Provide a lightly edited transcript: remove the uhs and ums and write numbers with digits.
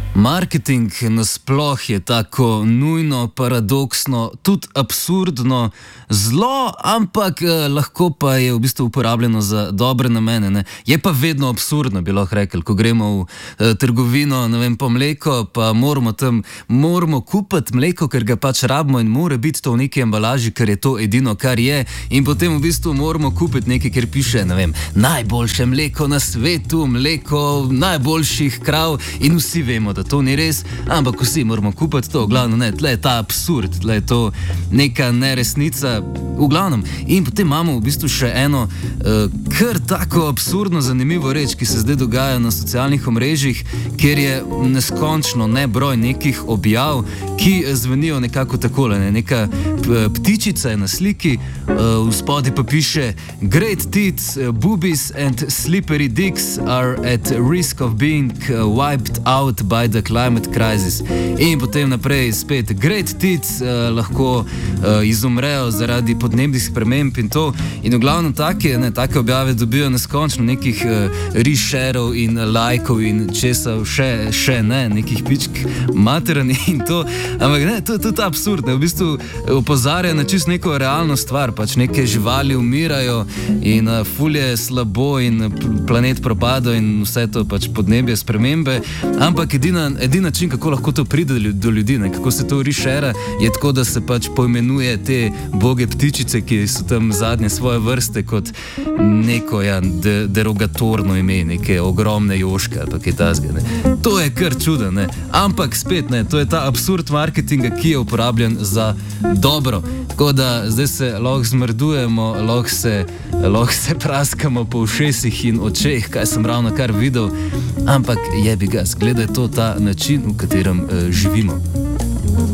Marketing nasploh je tako nujno, paradoksno, tudi absurdno, zlo, ampak lahko pa je v bistvu uporabljeno za dobre namene. Ne? Je pa vedno absurdno, bi lahko rekli, ko gremo v trgovino, ne vem, po mleko, pa moramo kupiti mleko, ker ga pač rabimo in mora biti to v neki embalaži, ker je to edino, kar je. In potem v bistvu moramo kupiti nekaj, ker piše, ne vem, najboljše mleko na svetu, mleko najboljših krav in vsi vemo, da to ni res, ampak vsi moramo kupiti to, glavno ne, tle je ta absurd, tle je to neka neresnica, v glavnem. In potem imamo v bistvu še eno kar tako absurdno zanimivo reč, ki se zdaj dogaja na socialnih omrežjih, kjer je neskončno nebroj nekih objav, ki zvenijo nekako takole, ne? Neka ptičica je na sliki, v spodaj pa piše Great tits, boobies and slippery dicks are at risk of being wiped out by the climate crisis. In potem naprej spet Great tits lahko izumrejo zaradi podnebnih sprememb in to. In v glavnem take objave dobijo neskončno nekih reshareov in lajkov in česa še ne, nekih pičk materinih in to. Ampak ne, to je ta absurd, ne, v bistvu opozarja na čisto neko realno stvar, pač neke živali umirajo in ful je slabo in planet propada in vse to pač podnebje spremembe, ampak edini način, kako lahko to pride do ljudi, ne, kako se to reshare, je tako, da se pač poimenuje te boge ptičice, ki so tam zadnje svoje vrste, kot neko derogatorno ime, neke ogromne joške ali pa kaj takega, ne. To je kar čudo, ne. Ampak spet, ne, to je ta absurd marketinga, ki je uporabljen za dobro. Tako da zdaj se lahko zmrdujemo, lahko se praskamo po ušesih in očeh, kaj sem ravno kar videl, ampak jebi ga, zgleda je to ta način, v katerem živimo.